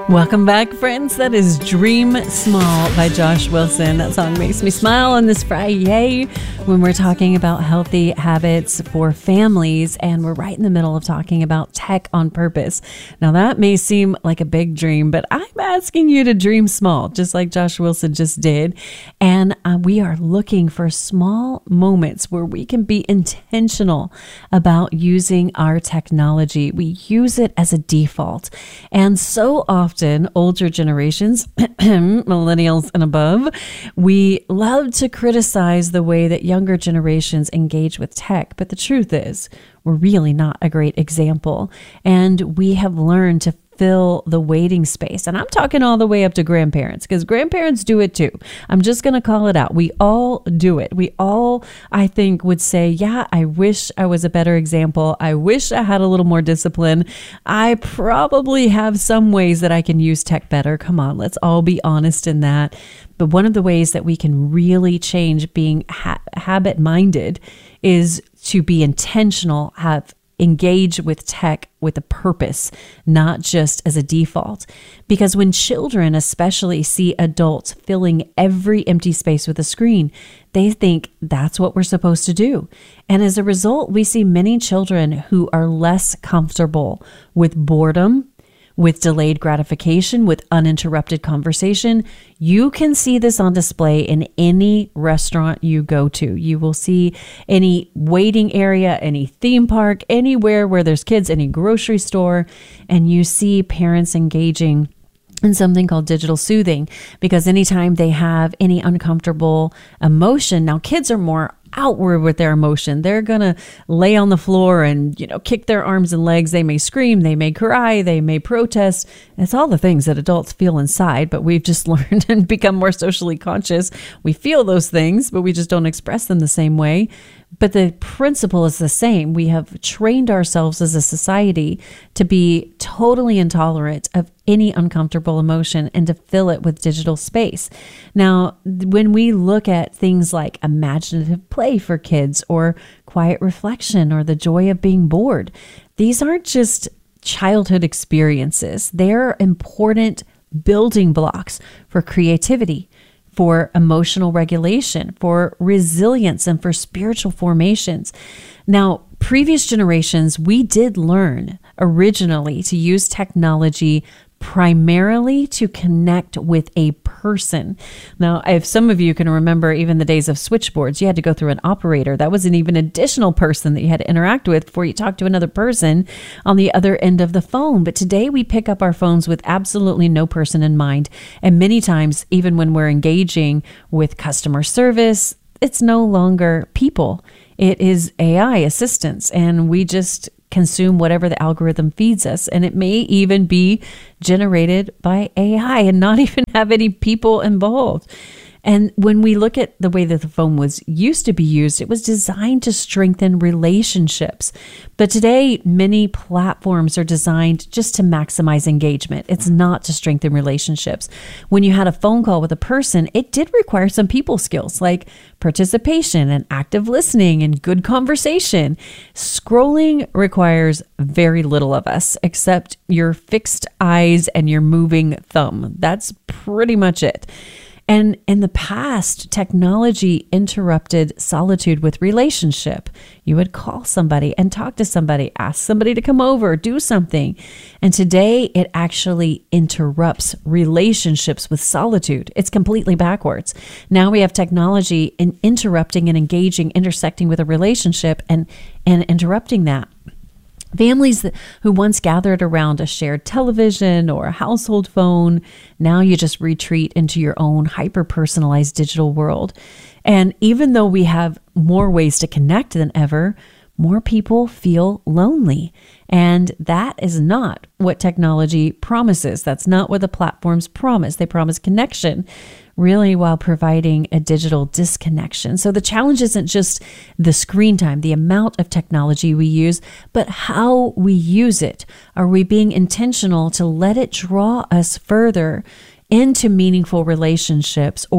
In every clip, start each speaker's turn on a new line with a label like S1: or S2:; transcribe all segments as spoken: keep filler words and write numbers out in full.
S1: Welcome back, friends. That is Dream Small by Josh Wilson. That song makes me smile on this Friday when we're talking about healthy habits for families, and we're right in the middle of talking about tech on purpose. Now, that may seem like a big dream, but I'm asking you to dream small, just like Josh Wilson just did. And uh, we are looking for small moments where we can be intentional about using our technology. We use it as a default. And so often, Often, older generations, millennials and above, we love to criticize the way that younger generations engage with tech. But the truth is, we're really not a great example. And we have learned to fill the waiting space. And I'm talking all the way up to grandparents, because grandparents do it too. I'm just going to call it out. We all do it. We all, I think, would say, yeah, I wish I was a better example. I wish I had a little more discipline. I probably have some ways that I can use tech better. Come on, let's all be honest in that. But one of the ways that we can really change being ha- habit-minded is to be intentional, have engage with tech with a purpose, not just as a default. Because when children especially see adults filling every empty space with a screen, they think that's what we're supposed to do. And as a result, we see many children who are less comfortable with boredom, with delayed gratification, with uninterrupted conversation. You can see this on display in any restaurant you go to. You will see any waiting area, any theme park, anywhere where there's kids, any grocery store, and you see parents engaging in something called digital soothing, because anytime they have any uncomfortable emotion, now kids are more outward with their emotion. They're going to lay on the floor and, you know, kick their arms and legs. They may scream, they may cry, they may protest. It's all the things that adults feel inside, but we've just learned and become more socially conscious. We feel those things, but we just don't express them the same way. But the principle is the same. We have trained ourselves as a society to be totally intolerant of any uncomfortable emotion and to fill it with digital space. Now, when we look at things like imaginative play for kids or quiet reflection or the joy of being bored, these aren't just childhood experiences. They're important building blocks for creativity, for emotional regulation, for resilience, and for spiritual formations. Now, previous generations, we did learn originally to use technology primarily to connect with a person. Now, if some of you can remember even the days of switchboards, you had to go through an operator. That was an even additional person that you had to interact with before you talked to another person on the other end of the phone. But today we pick up our phones with absolutely no person in mind. And many times, even when we're engaging with customer service, it's no longer people. It is A I assistants, and we just consume whatever the algorithm feeds us. And it may even be generated by A I and not even have any people involved. And when we look at the way that the phone was used to be used, it was designed to strengthen relationships. But today, many platforms are designed just to maximize engagement. It's not to strengthen relationships. When you had a phone call with a person, it did require some people skills like participation and active listening and good conversation. Scrolling requires very little of us except your fixed eyes and your moving thumb. That's pretty much it. And in the past, technology interrupted solitude with relationship. You would call somebody and talk to somebody, ask somebody to come over, do something. And today it actually interrupts relationships with solitude. It's completely backwards. Now we have technology in interrupting and engaging, intersecting with a relationship and, and interrupting that. Families that, who once gathered around a shared television or a household phone, now you just retreat into your own hyper-personalized digital world. And even though we have more ways to connect than ever, more people feel lonely. And that is not what technology promises. That's not what the platforms promise. They promise connection, really, while providing a digital disconnection. So the challenge isn't just the screen time, the amount of technology we use, but how we use it. Are we being intentional to let it draw us further into meaningful relationships, or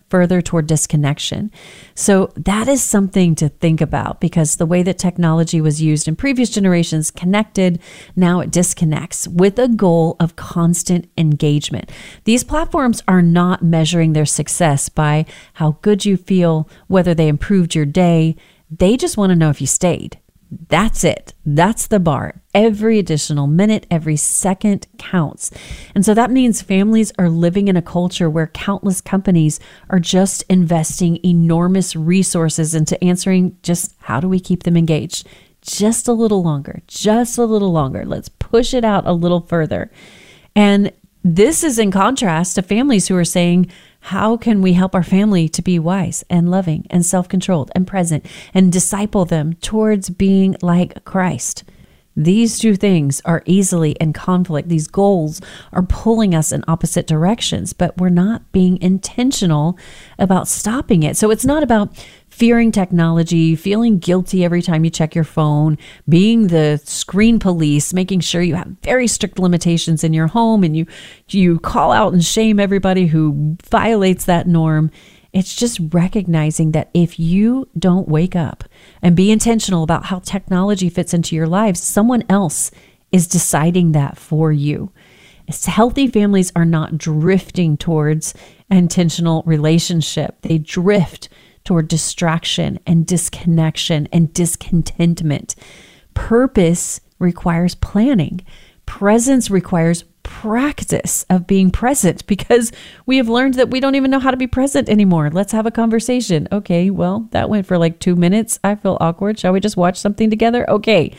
S1: further toward disconnection. So that is something to think about, because the way that technology was used in previous generations connected, now it disconnects with a goal of constant engagement. These platforms are not measuring their success by how good you feel, whether they improved your day. They just want to know if you stayed. That's it. That's the bar. Every additional minute, every second counts. And so that means families are living in a culture where countless companies are just investing enormous resources into answering just how do we keep them engaged? Just a little longer, just a little longer. Let's push it out a little further. And this is in contrast to families who are saying, how can we help our family to be wise and loving and self-controlled and present and disciple them towards being like Christ? These two things are easily in conflict. These goals are pulling us in opposite directions, but we're not being intentional about stopping it. So it's not about fearing technology, feeling guilty every time you check your phone, being the screen police, making sure you have very strict limitations in your home and you you call out and shame everybody who violates that norm. It's just recognizing that if you don't wake up and be intentional about how technology fits into your lives, someone else is deciding that for you. It's healthy families are not drifting towards intentional relationship. They drift toward distraction and disconnection and discontentment. Purpose requires planning. Presence requires practice of being present, because we have learned that we don't even know how to be present anymore. Let's have a conversation. Okay, well, that went for like two minutes. I feel awkward. Shall we just watch something together? Okay.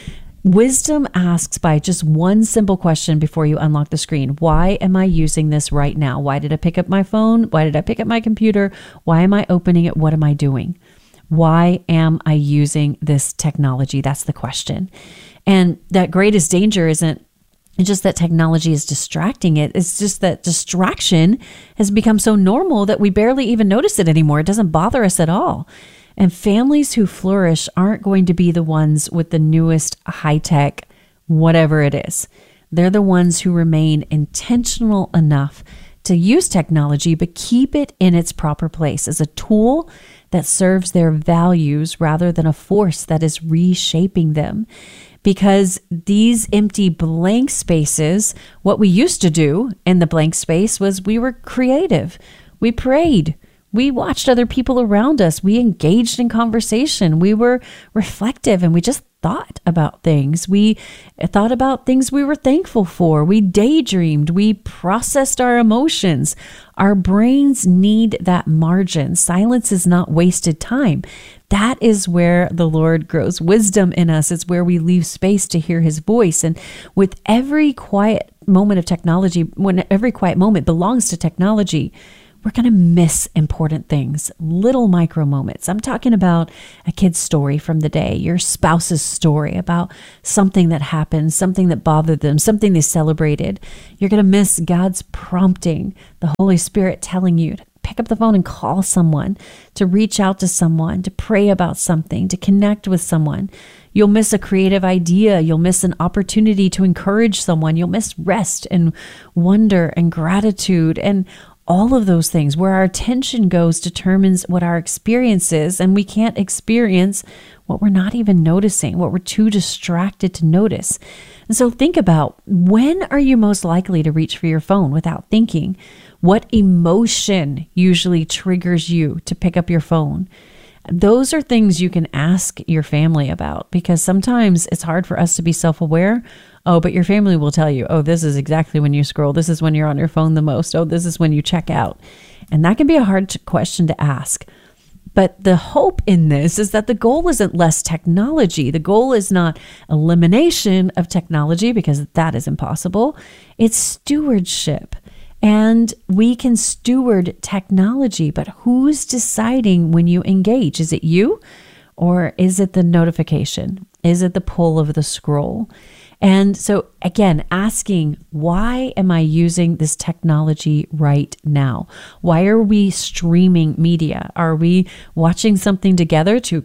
S1: Wisdom asks by just one simple question before you unlock the screen. Why am I using this right now? Why did I pick up my phone? Why did I pick up my computer? Why am I opening it? What am I doing? Why am I using this technology? That's the question. And that greatest danger isn't just that technology is distracting it. It's just that distraction has become so normal that we barely even notice it anymore. It doesn't bother us at all. And families who flourish aren't going to be the ones with the newest high-tech, whatever it is. They're the ones who remain intentional enough to use technology, but keep it in its proper place as a tool that serves their values rather than a force that is reshaping them. Because these empty blank spaces, what we used to do in the blank space was we were creative. We prayed. We watched other people around us. We engaged in conversation. We were reflective and we just thought about things. We thought about things we were thankful for. We daydreamed. We processed our emotions. Our brains need that margin. Silence is not wasted time. That is where the Lord grows wisdom in us. It's where we leave space to hear his voice. And with every quiet moment of technology, when every quiet moment belongs to technology, we're going to miss important things, little micro moments. I'm talking about a kid's story from the day, your spouse's story about something that happened, something that bothered them, something they celebrated. You're going to miss God's prompting, the Holy Spirit telling you to pick up the phone and call someone, to reach out to someone, to pray about something, to connect with someone. You'll miss a creative idea. You'll miss an opportunity to encourage someone. You'll miss rest and wonder and gratitude and all of those things. Where our attention goes determines what our experience is, and we can't experience what we're not even noticing, what we're too distracted to notice. And so think about, when are you most likely to reach for your phone without thinking? What emotion usually triggers you to pick up your phone? Those are things you can ask your family about, because sometimes it's hard for us to be self-aware. Oh, but your family will tell you, oh, this is exactly when you scroll. This is when you're on your phone the most. Oh, this is when you check out. And that can be a hard question to ask. But the hope in this is that the goal isn't less technology. The goal is not elimination of technology, because that is impossible. It's stewardship. And we can steward technology, but who's deciding when you engage? Is it you, or is it the notification? Is it the pull of the scroll? And so again, asking, why am I using this technology right now? Why are we streaming media? Are we watching something together to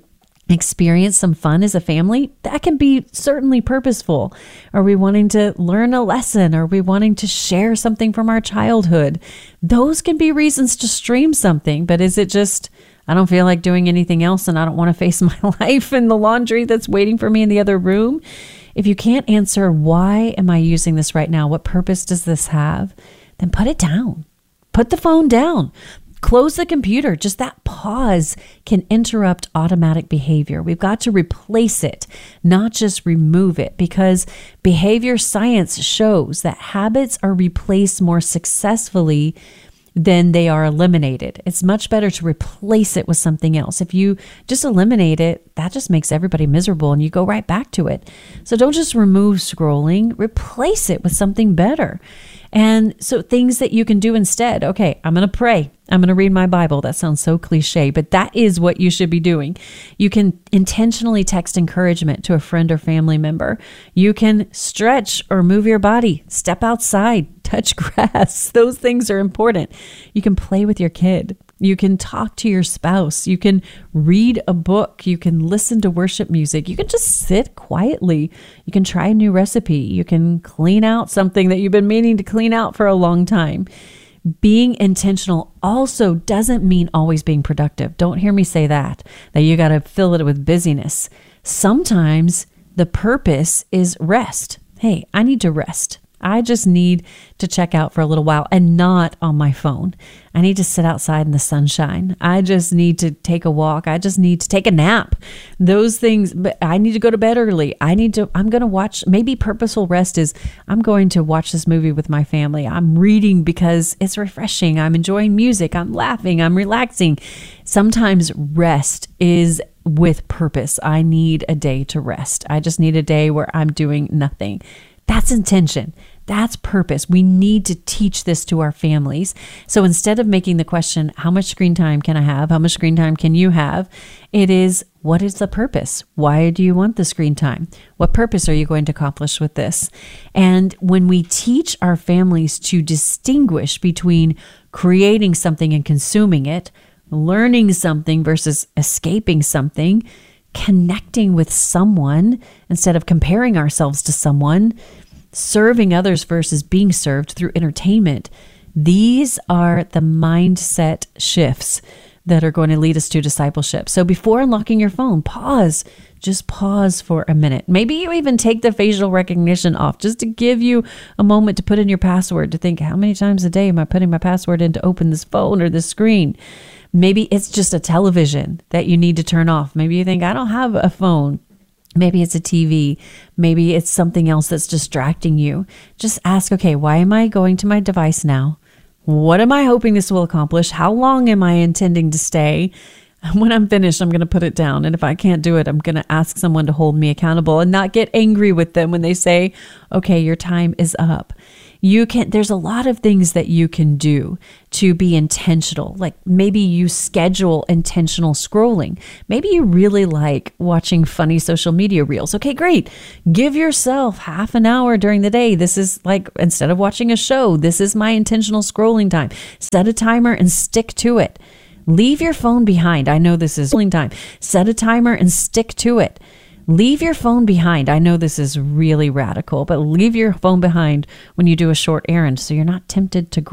S1: experience some fun as a family, that can be certainly purposeful. Are we wanting to learn a lesson? Are we wanting to share something from our childhood? Those can be reasons to stream something, but is it just, I don't feel like doing anything else and I don't want to face my life and the laundry that's waiting for me in the other room? If you can't answer, why am I using this right now? What purpose does this have? Then put it down. Put the phone down. Close the computer. Just that pause can interrupt automatic behavior. We've got to replace it, not just remove it, because behavior science shows that habits are replaced more successfully than they are eliminated. It's much better to replace it with something else. If you just eliminate it, that just makes everybody miserable and you go right back to it. So don't just remove scrolling, replace it with something better. And so things that you can do instead. Okay, I'm going to pray. I'm going to read my Bible. That sounds so cliche, but that is what you should be doing. You can intentionally text encouragement to a friend or family member. You can stretch or move your body, step outside, touch grass. Those things are important. You can play with your kid. You can talk to your spouse. You can read a book. You can listen to worship music. You can just sit quietly. You can try a new recipe. You can clean out something that you've been meaning to clean out for a long time. Being intentional also doesn't mean always being productive. Don't hear me say that, that you got to fill it with busyness. Sometimes the purpose is rest. Hey, I need to rest. I just need to check out for a little while and not on my phone. I need to sit outside in the sunshine. I just need to take a walk. I just need to take a nap. Those things, but I need to go to bed early. I need to, I'm going to watch, maybe purposeful rest is I'm going to watch this movie with my family. I'm reading because it's refreshing. I'm enjoying music. I'm laughing. I'm relaxing. Sometimes rest is with purpose. I need a day to rest. I just need a day where I'm doing nothing. That's intention. That's purpose. We need to teach this to our families. So instead of making the question, how much screen time can I have? How much screen time can you have? It is, what is the purpose? Why do you want the screen time? What purpose are you going to accomplish with this? And when we teach our families to distinguish between creating something and consuming it, learning something versus escaping something, connecting with someone instead of comparing ourselves to someone, serving others versus being served through entertainment. These are the mindset shifts that are going to lead us to discipleship. So before unlocking your phone, pause. Just pause for a minute. Maybe you even take the facial recognition off just to give you a moment to put in your password, to think, how many times a day am I putting my password in to open this phone or this screen? Maybe it's just a television that you need to turn off. Maybe you think, I don't have a phone. Maybe it's a T V. Maybe it's something else that's distracting you. Just ask, okay, why am I going to my device now? What am I hoping this will accomplish? How long am I intending to stay? When I'm finished, I'm going to put it down. And if I can't do it, I'm going to ask someone to hold me accountable and not get angry with them when they say, okay, your time is up. You can, there's a lot of things that you can do to be intentional. Like maybe you schedule intentional scrolling. Maybe you really like watching funny social media reels. Okay, great. Give yourself half an hour during the day. This is like, instead of watching a show, this is my intentional scrolling time. Set a timer and stick to it. Leave your phone behind. I know this is scrolling time. Set a timer and stick to it. Leave your phone behind. I know this is really radical, but leave your phone behind when you do a short errand so you're not tempted to